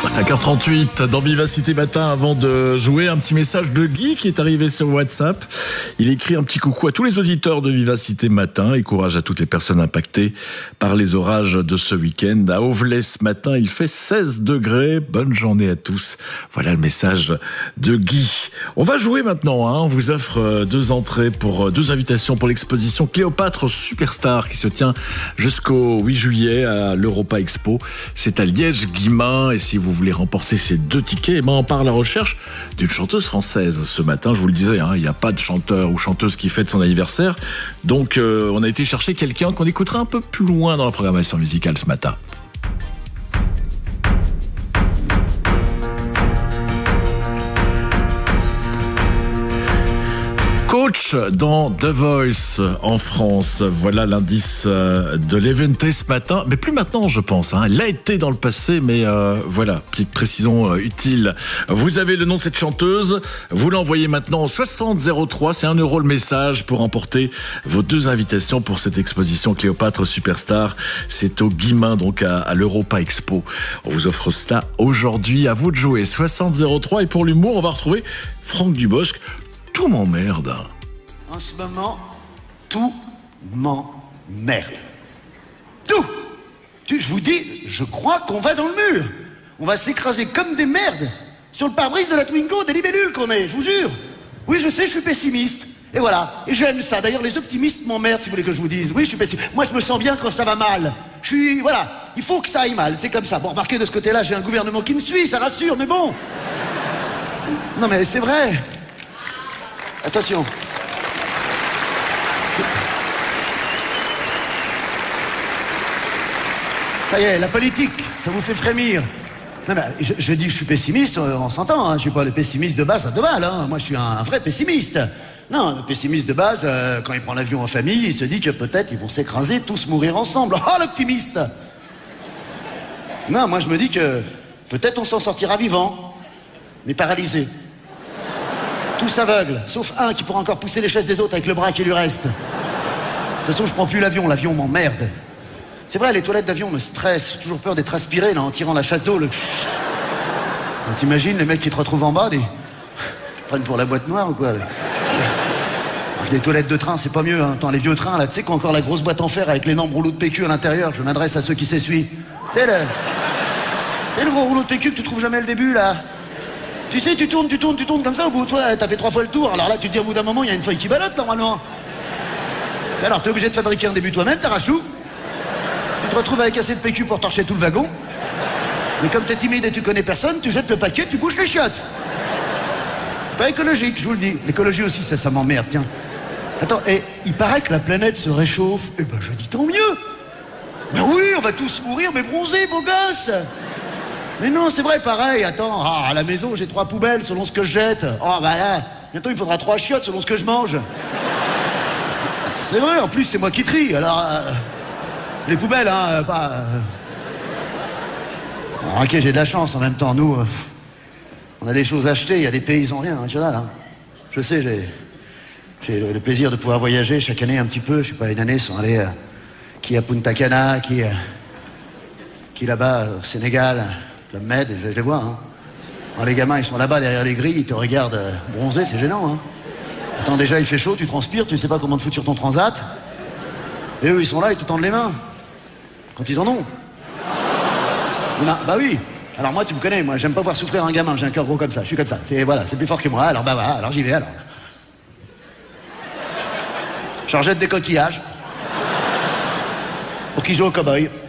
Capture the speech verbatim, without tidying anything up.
cinq heures trente-huit dans Vivacité Matin. Avant de jouer, un petit message de Guy qui est arrivé sur WhatsApp. Il écrit un petit coucou à tous les auditeurs de Vivacité Matin et courage à toutes les personnes impactées par les orages de ce week-end. À Auvelais ce matin, il fait seize degrés. Bonne journée à tous. Voilà le message de Guy. On va jouer maintenant. Hein. On vous offre deux entrées pour deux invitations pour l'exposition Cléopâtre Superstar qui se tient jusqu'au huit juillet à l'Europa Expo. C'est à Liège-Guillemins. Et si vous voulez remporter ces deux tickets, eh ben on part à la recherche d'une chanteuse française. Ce matin, je vous le disais, hein, il n'y a pas de chanteur ou chanteuse qui fête son anniversaire. Donc, euh, on a été chercher quelqu'un qu'on écoutera un peu plus loin dans la programmation musicale ce matin. Coach dans The Voice en France. Voilà l'indice de l'Eventé ce matin. Mais plus maintenant, je pense. Hein. Elle a été dans le passé, mais euh, voilà, petite précision euh, utile. Vous avez le nom de cette chanteuse. Vous l'envoyez maintenant au soixante zéro trois. C'est un euro le message pour emporter vos deux invitations pour cette exposition Cléopâtre Superstar. C'est au Guillemins, donc à, à l'Europa Expo. On vous offre cela aujourd'hui. À vous de jouer. soixante zéro trois. Et pour l'humour, on va retrouver Franck Dubosc. Tout m'emmerde. En ce moment, tout m'emmerde. Tout. Tu, je vous dis, je crois qu'on va dans le mur. On va s'écraser comme des merdes sur le pare-brise de la Twingo, des libellules qu'on est, je vous jure. Oui, je sais, je suis pessimiste. Et voilà. Et j'aime ça. D'ailleurs, les optimistes m'emmerdent, si vous voulez que je vous dise. Oui, je suis pessimiste. Moi, je me sens bien quand ça va mal. Je suis... Voilà. Il faut que ça aille mal. C'est comme ça. Bon, remarquez, de ce côté-là, j'ai un gouvernement qui me suit, ça rassure, mais bon. Non, mais c'est vrai. Attention. Ça y est, la politique, ça vous fait frémir. Non, mais je, je dis que je suis pessimiste, on s'entend, hein, je suis pas le pessimiste de base à deux balles, hein. Moi je suis un, un vrai pessimiste. Non, le pessimiste de base, euh, quand il prend l'avion en famille, il se dit que peut-être ils vont s'écraser, tous mourir ensemble. Oh, l'optimiste! Non, moi je me dis que peut-être on s'en sortira vivant, mais paralysé. Tous aveugles, sauf un qui pourra encore pousser les chaises des autres avec le bras qui lui reste. De toute façon, je prends plus l'avion, l'avion m'emmerde. C'est vrai, les toilettes d'avion me stressent, j'ai toujours peur d'être aspiré là, en tirant la chasse d'eau. Le... T'imagines les mecs qui te retrouvent en bas, des... Ils prennent pour la boîte noire ou quoi là. Les toilettes de train, c'est pas mieux, hein. Attends, les vieux trains là, tu sais qu'on a encore la grosse boîte en fer avec l'énorme rouleau de P Q à l'intérieur. Je m'adresse à ceux qui s'essuient. Tu sais le... C'est le gros rouleau de P Q que tu trouves jamais le début là. Tu sais, tu tournes, tu tournes, tu tournes comme ça, au bout de toi, t'as fait trois fois le tour. Alors là, tu te dis au bout d'un moment, il y a une feuille qui ballotte, normalement. Et alors, t'es obligé de fabriquer un début toi-même, t'arraches tout. Tu te retrouves avec assez de P Q pour torcher tout le wagon. Mais comme t'es timide et tu connais personne, tu jettes le paquet, tu bouges les chiottes. C'est pas écologique, je vous le dis. L'écologie aussi, ça, ça m'emmerde, tiens. Attends, et il paraît que la planète se réchauffe. Eh ben, je dis tant mieux. Ben oui, on va tous mourir, mais bronzés, beaux gosses. Mais non, c'est vrai, pareil, attends, ah, à la maison, j'ai trois poubelles selon ce que je jette. Oh, bah là, bientôt, il me faudra trois chiottes selon ce que je mange. C'est vrai, en plus, c'est moi qui trie, alors... Euh, les poubelles, hein, euh, pas... Euh... Bon, ok, j'ai de la chance, en même temps, nous, euh, on a des choses à acheter, il y a des pays, ils ont rien, régional, hein. Je sais, j'ai... J'ai le, le plaisir de pouvoir voyager chaque année un petit peu, je sais pas, une année, sont allés... Euh, qui à Punta Cana, qui... Euh, qui là-bas, au Sénégal... Club Med, je, je les vois, hein. Alors, les gamins, ils sont là-bas, derrière les grilles, ils te regardent euh, bronzer, c'est gênant, hein. Attends, déjà, il fait chaud, tu transpires, tu sais pas comment te foutre sur ton transat. Et eux, ils sont là, ils te tendent les mains. Quand ils en ont. Non, bah oui. Alors moi, tu me connais, moi, j'aime pas voir souffrir un gamin, j'ai un cœur gros comme ça, je suis comme ça. C'est, voilà, c'est plus fort que moi, alors bah voilà, alors j'y vais, alors. Je leur jette des coquillages. Pour qu'ils jouent au cow-boy.